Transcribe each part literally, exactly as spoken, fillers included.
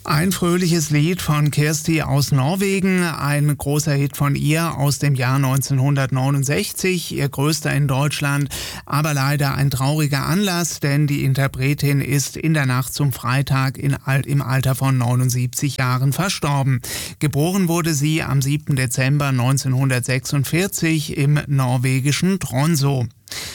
Ein fröhliches Lied von Kirsti aus Norwegen, ein großer Hit von ihr aus dem Jahr neunzehnhundertneunundsechzig, ihr größter in Deutschland, aber leider ein trauriger Anlass, denn die Interpretin ist in der Nacht zum Freitag in Al- im Alter von neunundsiebzig Jahren verstorben. Geboren wurde sie am siebten Dezember neunzehnhundertsechsundvierzig im norwegischen Tromsø.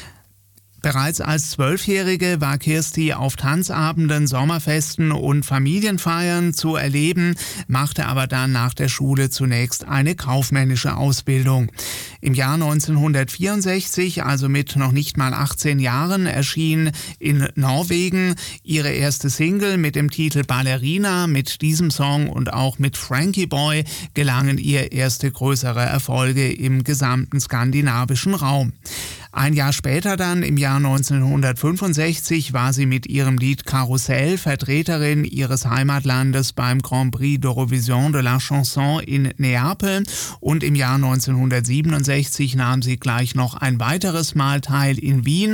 Bereits als Zwölfjährige war Kirsti auf Tanzabenden, Sommerfesten und Familienfeiern zu erleben, machte aber dann nach der Schule zunächst eine kaufmännische Ausbildung. Im Jahr neunzehnhundertvierundsechzig, also mit noch nicht mal achtzehn Jahren, erschien in Norwegen ihre erste Single mit dem Titel Ballerina. Mit diesem Song und auch mit Frankie Boy gelangen ihr erste größere Erfolge im gesamten skandinavischen Raum. Ein Jahr später dann, im Jahr neunzehnhundertfünfundsechzig, war sie mit ihrem Lied Karussell Vertreterin ihres Heimatlandes beim Grand Prix d'Eurovision de la Chanson in Neapel, und im Jahr neunzehnhundertsiebenundsechzig nahm sie gleich noch ein weiteres Mal teil in Wien,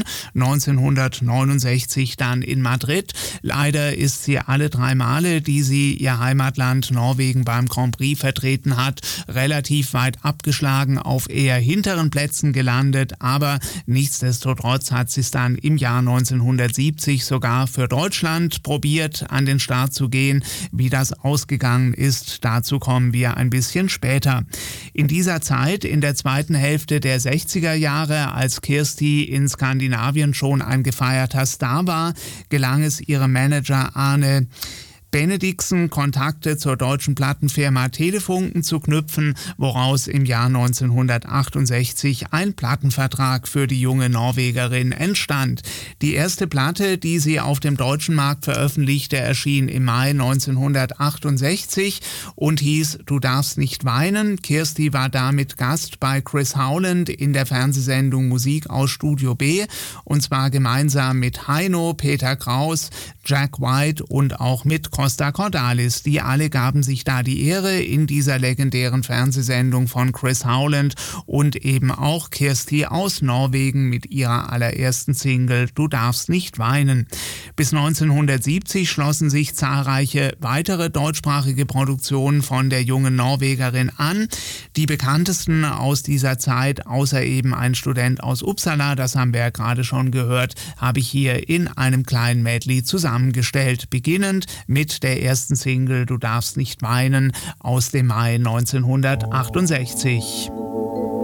neunzehnhundertneunundsechzig dann in Madrid. Leider ist sie alle drei Male, die sie ihr Heimatland Norwegen beim Grand Prix vertreten hat, relativ weit abgeschlagen, auf eher hinteren Plätzen gelandet, aber nichtsdestotrotz hat sie es dann im Jahr neunzehnhundertsiebzig sogar für Deutschland probiert, an den Start zu gehen. Wie das ausgegangen ist, dazu kommen wir ein bisschen später. In dieser Zeit, in der zweiten Hälfte der sechziger Jahre, als Kirsti in Skandinavien schon ein gefeierter Star war, gelang es ihrem Manager Arne Benediksen, Kontakte zur deutschen Plattenfirma Telefunken zu knüpfen, woraus im Jahr neunzehnhundertachtundsechzig ein Plattenvertrag für die junge Norwegerin entstand. Die erste Platte, die sie auf dem deutschen Markt veröffentlichte, erschien im Mai neunzehnhundertachtundsechzig und hieß Du darfst nicht weinen. Kirsti war damit Gast bei Chris Howland in der Fernsehsendung Musik aus Studio B, und zwar gemeinsam mit Heino, Peter Kraus, Jack White und auch mit Costa Cordalis. Die alle gaben sich da die Ehre in dieser legendären Fernsehsendung von Chris Howland, und eben auch Kirsti aus Norwegen mit ihrer allerersten Single Du darfst nicht weinen. Bis neunzehnhundertsiebzig schlossen sich zahlreiche weitere deutschsprachige Produktionen von der jungen Norwegerin an. Die bekanntesten aus dieser Zeit, außer eben ein Student aus Uppsala, das haben wir ja gerade schon gehört, habe ich hier in einem kleinen Medley zusammengestellt, beginnend mit der ersten Single Du darfst nicht weinen aus dem Mai neunzehnhundertachtundsechzig.